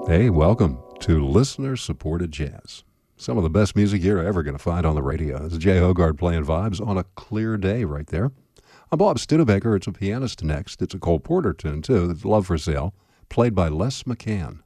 Hey, welcome to Listener-Supported Jazz. Some of the best music you're ever going to find on the radio. This is Jay Hogard playing vibes on a clear day right there. I'm Bob Studebaker. It's a pianist next. It's a Cole Porter tune, too. It's Love for Sale, played by Les McCann.